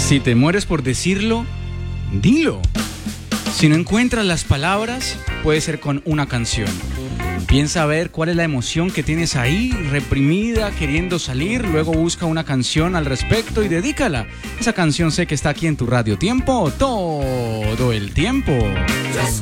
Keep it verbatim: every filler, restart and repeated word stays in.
Si te mueres por decirlo, dilo. Si no encuentras las palabras, puede ser con una canción. Piensa a ver cuál es la emoción que tienes ahí, reprimida, queriendo salir, luego busca una canción al respecto y dedícala. Esa canción sé que está aquí en tu radio tiempo todo el tiempo.